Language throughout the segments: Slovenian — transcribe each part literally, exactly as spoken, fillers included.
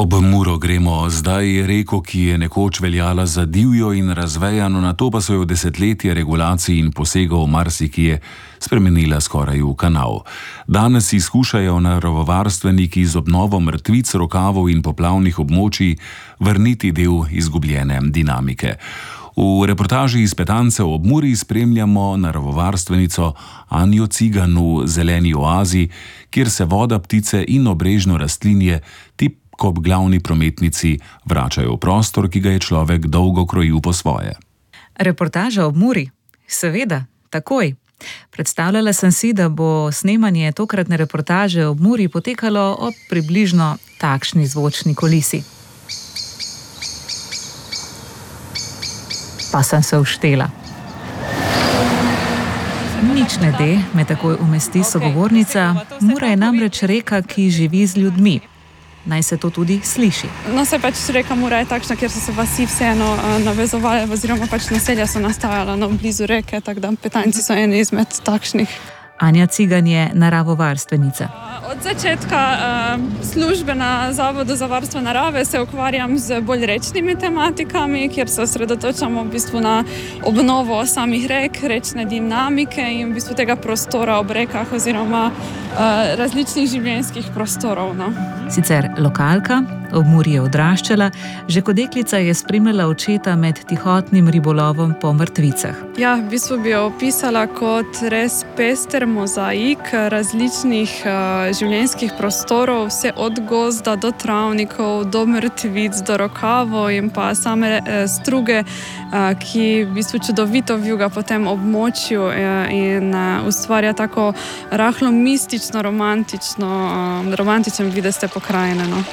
Ob Muro gremo zdaj, reko, ki je nekoč veljala za divjo in razvejano, nato pa so jo desetletje regulacij in posegov marsikje spremenila skoraj v kanal. Danes izkušajo naravovarstveniki z obnovo mrtvic, rokavov in poplavnih območij vrniti del izgubljene dinamike. V reportaži iz Petancev ob Muri spremljamo naravovarstvenico Anjo Cigan v zeleni oazi, kjer se voda, ptice in obrežno rastlinje tip ob glavni prometnici vračajo v prostor, ki ga je človek dolgo krojil po svoje. Reportaža ob Muri? Seveda, takoj. Predstavljala sem si, da bo snemanje tokratne reportaže ob Muri potekalo ob približno takšni zvočni kulisi. Pa sem se uštela. Nič ne de, me takoj umesti sogovornica. Mura je namreč reka, ki živi z ljudmi. Naj se to tudi sliši. No, se pač reka Mura je takšna, kjer so se vasi vseeno uh, navezovali, oziroma pač naselja so nastajala no, blizu reke, tako da Petanci so eni izmed takšnih. Anja Cigan je naravovarstvenica. Od začetka uh, službe na Zavodu za varstvo narave se ukvarjam z bolj rečnimi tematikami, kjer se osredotočamo v bistvu na obnovo samih rek, rečne dinamike in v bistvu tega prostora ob rekah oziroma uh, različnih življenjskih prostorov. No. Sicer lokalka, ob Muri je odraščala, že kot deklica je spremljala očeta med tihotnim ribolovom po mrtvicah. Ja, v bistvu bi jo opisala kot res pester mozaik različnih uh, življenjskih prostorov, vse od gozda do travnikov, do mrtvic, do rokavov in pa same uh, struge, uh, ki v bistvu čudovito vjuga po tem območju uh, in uh, ustvarja tako rahlo mistično, romantično, uh, romantičen videz te pokrajine. No.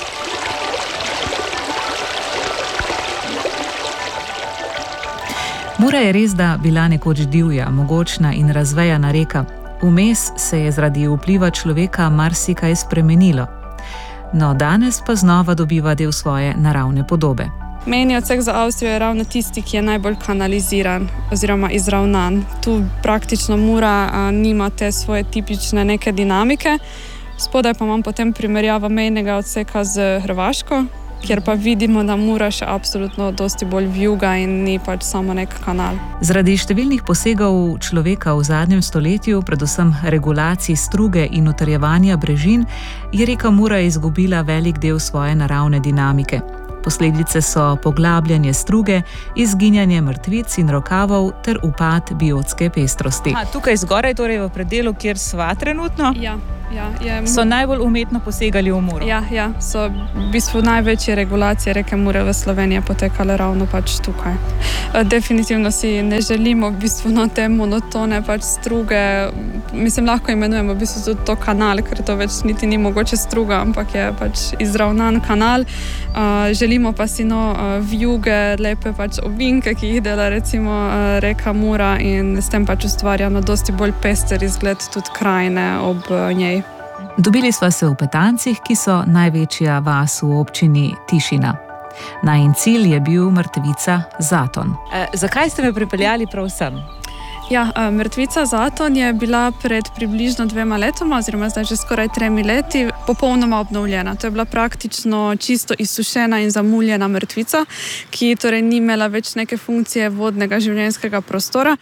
Mura je res da bila nekoč divja, mogočna in razvejana reka. Vmes se je zaradi vpliva človeka marsikaj spremenilo. No, danes pa znova dobiva del svoje naravne podobe. Meni odsek za Avstrijo je ravno tisti, ki je najbolj kanaliziran oziroma izravnan. Tu praktično Mura a, nima te svoje tipične neke dinamike. Spodaj pa imam potem primerjavo mejnega odseka z Hrvaško, kjer pa vidimo, da Mura še absolutno dosti bolj vjuga in ni pač samo nek kanal. Zaradi številnih posegov človeka v zadnjem stoletju, predvsem regulacij struge in utrjevanja brežin, je reka Mura izgubila velik del svoje naravne dinamike. Posledice so poglabljanje struge, izginjanje mrtvic in rokavov ter upad biotske pestrosti. A, tukaj zgoraj, torej v predelu, kjer sva trenutno? Ja. Ja, je, so najbolj umetno posegali v Muro. Ja, ja, so v bistvu največje regulacije reke Mure v Sloveniji potekale ravno pač tukaj. Definitivno si ne želimo v bistvu no, te monotone pač struge. Mislim, lahko imenujemo v bistvu tudi to kanal, ker to več niti ni mogoče struga, ampak je pač izravnan kanal. Uh, želimo pa si no, vjuge, lepe pač ovinke, ki jih dela recimo reka Mura in s tem pač ustvarja no, dosti bolj pester izgled tudi krajine ob njej. Dobili sva se v Petancih, ki so največja vas v občini Tišina. Najin cilj je bil mrtvica Zaton. E, zakaj ste me pripeljali prav sem? Ja, mrtvica Zaton je bila pred približno dvema letoma, oziroma zdaj že skoraj tremi leti, popolnoma obnovljena. To je bila praktično čisto izsušena in zamuljena mrtvica, ki torej ni imela več neke funkcije vodnega življenjskega prostora.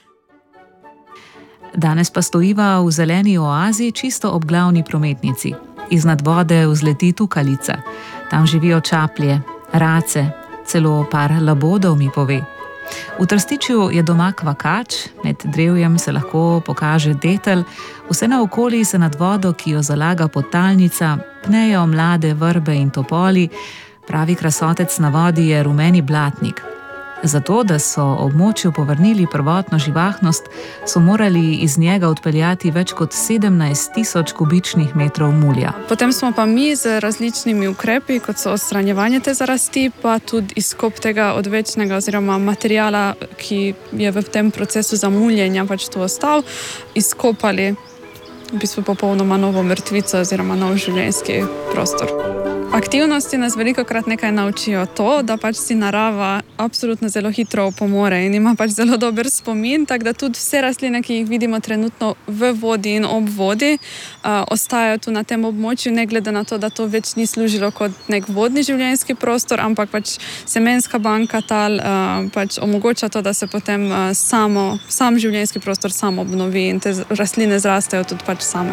Danes pa stojiva v zeleni oazi čisto ob glavni prometnici. Iznad vode vzleti tukalica. Tam živijo čaplje, race, celo par labodov mi pove. V Trstičju je doma kvakač, med drevjem se lahko pokaže detel, vse naokoli se nad vodo, ki jo zalaga podtalnica, pnejo mlade vrbe in topoli, pravi krasotec na vodi je rumeni blatnik. Zato, da so območju povrnili prvotno živahnost, so morali iz njega odpeljati več kot sedemnajst tisoč kubičnih metrov mulja. Potem smo pa mi z različnimi ukrepi, kot so odstranjevanje te zarasti, pa tudi izkop tega odvečnega oziroma materijala, ki je v tem procesu zamuljenja pač tu ostal, izkopali v bistvu popolnoma novo mrtvico oziroma nov življenjski prostor. Aktivnosti nas velikokrat nekaj naučijo to, da pač si narava absolutno zelo hitro pomore in ima pač zelo dober spomin, tako da tudi vse rastline, ki jih vidimo trenutno v vodi in ob vodi, uh, ostajajo tu na tem območju, ne glede na to, da to več ni služilo kot nek vodni življenjski prostor, ampak pač semenska banka tal uh, pač omogoča to, da se potem uh, samo, sam življenjski prostor sam obnovi in te rastline zrastejo tudi pač same.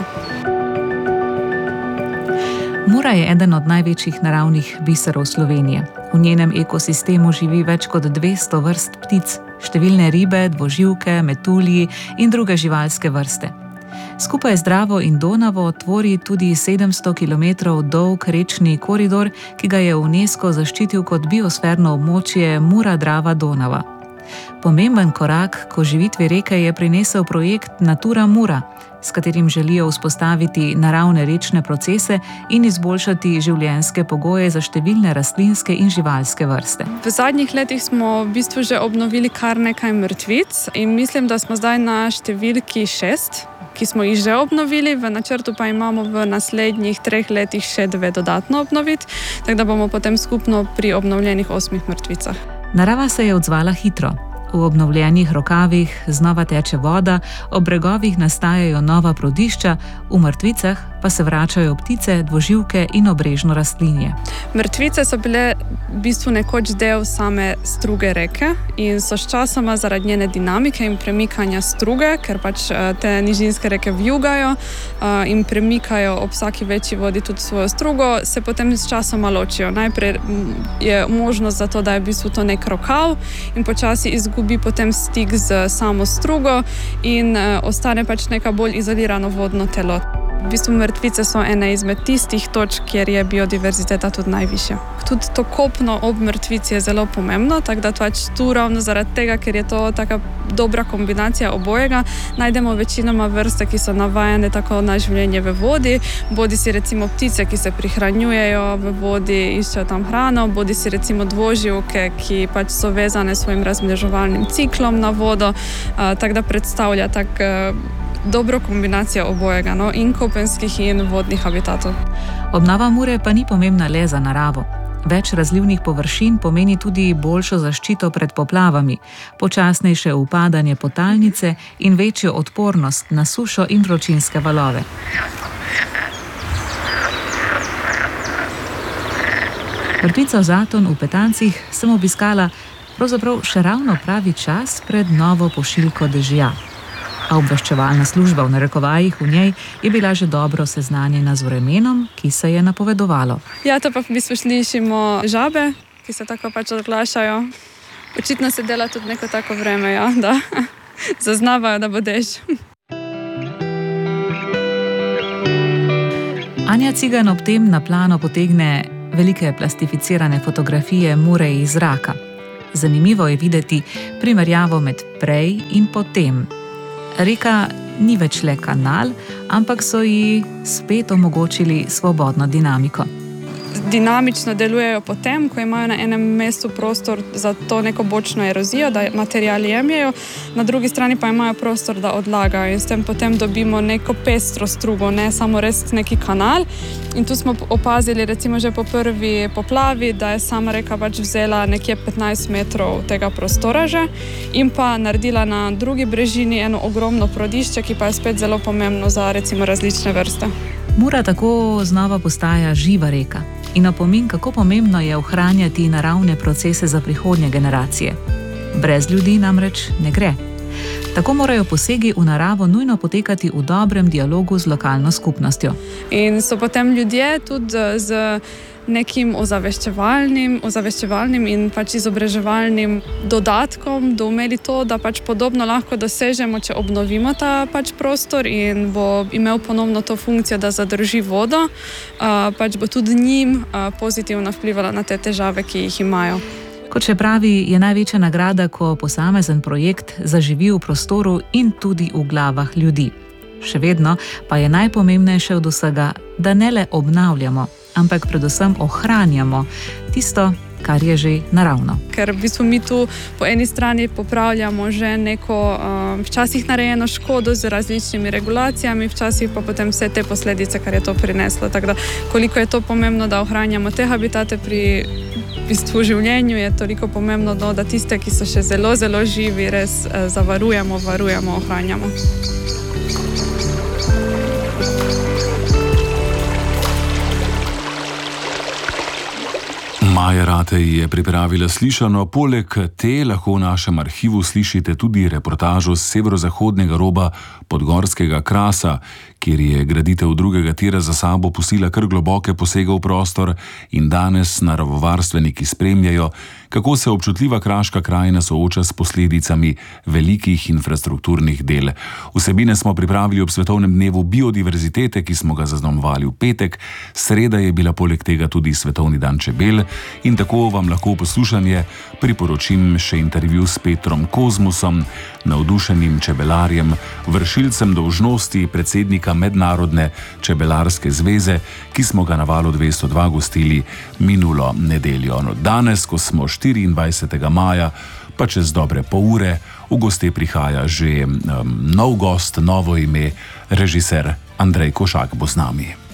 Mura je eden od največjih naravnih biserov Slovenije. V njenem ekosistemu živi več kot dvesto vrst ptic, številne ribe, dvoživke, metulji in druge živalske vrste. Skupaj z Dravo in Donavo tvori tudi sedemsto kilometrov dolg rečni koridor, ki ga je UNESCO zaščitil kot biosferno območje Mura-Drava-Donava. Pomemben korak k oživitvi reke je prinesel projekt Natura Mura, s katerim želijo vzpostaviti naravne rečne procese in izboljšati življenjske pogoje za številne rastlinske in živalske vrste. V zadnjih letih smo v bistvu že obnovili kar nekaj mrtvic in mislim, da smo zdaj na številki šest, ki smo jih že obnovili, v načrtu pa imamo v naslednjih treh letih še dve dodatno obnoviti, tako da bomo potem skupno pri obnovljenih osmih mrtvicah. Narava se je odzvala hitro. V obnovljenih rokavih znova teče voda, ob bregovih nastajajo nova prodišča, v mrtvicah pa se vračajo ptice, dvoživke in obrežno rastlinje. Mrtvice so bile v bistvu nekoč del same struge reke in so sčasoma zaradi njene dinamike in premikanja struge, ker pač te nižinske reke vjugajo in premikajo ob vsaki večji vodi tudi svojo strugo, se potem sčasoma ločijo. Najprej je možnost za to, da je v bistvu to nek rokav in počasi izgubi potem stik z samo strugo in ostane pač neka bolj izolirano vodno telo. V bistvu mrtvice so ene izmed tistih točk, kjer je biodiverziteta tudi najvišja. Tudi to kopno ob mrtvici je zelo pomembno, tako da pač tu ravno zaradi tega, ker je to taka dobra kombinacija obojega, najdemo večinoma vrste, ki so navajene tako na življenje v vodi, bodi si recimo ptice, ki se prihranjujejo v vodi, iščejo tam hrano, bodi si recimo dvoživke, ki pač so vezane s svojim razmnoževalnim ciklom na vodo, tako da predstavlja tak dobro kombinacijo obojega, no, in kopenskih in vodnih habitatov. Obnova Mure pa ni pomembna le za naravo. Več razlivnih površin pomeni tudi boljšo zaščito pred poplavami, počasnejše upadanje potalnice in večjo odpornost na sušo in vročinske valove. Vrtnico Zaton v Petancih sem obiskala pravzaprav še ravno pravi čas pred novo pošiljko dežja. A obveščevalna služba v narekovajih v njej je bila že dobro seznanjena z vremenom, ki se je napovedovalo. Ja, to pa v bistvu slišimo žabe, ki se tako pač odglašajo. Očitno se dela tudi neko tako vreme, ja, da zaznavajo, da bo dež. Anja Cigan ob tem na plano potegne velike plastificirane fotografije Mure iz zraka. Zanimivo je videti primerjavo med prej in potem. Reka ni več le kanal, ampak so ji spet omogočili svobodno dinamiko. Dinamično delujejo potem, ko imajo na enem mestu prostor za to neko bočno erozijo, da materiali jemljejo, na drugi strani pa imajo prostor, da odlagajo in s tem potem dobimo neko pestro strugo, ne samo res neki kanal. In tu smo opazili recimo že po prvi poplavi, da je sama reka pač vzela nekje petnajst metrov tega prostora že in pa naredila na drugi brežini eno ogromno prodišče, ki pa je spet zelo pomembno za recimo različne vrste. Mura tako znova postaja živa reka in opomin, kako pomembno je ohranjati naravne procese za prihodnje generacije. Brez ljudi namreč ne gre. Tako morajo posegi v naravo nujno potekati v dobrem dialogu z lokalno skupnostjo. In so potem ljudje tudi z nekim ozaveščevalnim, ozaveščevalnim in pač izobraževalnim dodatkom doumeli to, da pač podobno lahko dosežemo, če obnovimo ta pač prostor in bo imel ponovno to funkcijo, da zadrži vodo, pač bo tudi njim pozitivno vplivala na te težave, ki jih imajo. Kot še pravi, je največja nagrada, ko posamezen projekt zaživi v prostoru in tudi v glavah ljudi. Še vedno pa je najpomembnejše od vsega, da ne le obnavljamo, ampak predvsem ohranjamo tisto, kar je že naravno. Ker v bistvu mi tu po eni strani popravljamo že neko um, včasih narejeno škodo z različnimi regulacijami, včasih pa potem vse te posledice, kar je to prineslo. Tako da, koliko je to pomembno, da ohranjamo te habitate pri v bistvu življenju, je toliko pomembno, da tiste, ki so še zelo, zelo živi, res eh, zavarujemo, varujemo, ohranjamo. Maja Ratej je pripravila slišano, poleg te lahko v našem arhivu slišite tudi reportažo z severozahodnega roba Podgorskega krasa, kjer je graditev drugega tira za sabo pustila kar globoke posege v prostor in danes naravovarstveniki spremljajo, kako se občutljiva kraška krajina sooča s posledicami velikih infrastrukturnih del. Vsebine smo pripravili ob Svetovnem dnevu biodiverzitete, ki smo ga zaznamovali v petek, sreda je bila poleg tega tudi Svetovni dan čebel in tako vam lahko v poslušanje priporočim še intervju s Petrom Kozmusom, navdušenim čebelarjem, vršilcem dolžnosti predsednika Mednarodne čebelarske zveze, ki smo ga na Valu dvesto dva gostili minulo nedeljo. No, danes, ko smo štiriindvajsetega maja, pa čez dobre pol ure, v goste prihaja že um, nov gost, novo ime, režiser Andrej Košak bo z nami.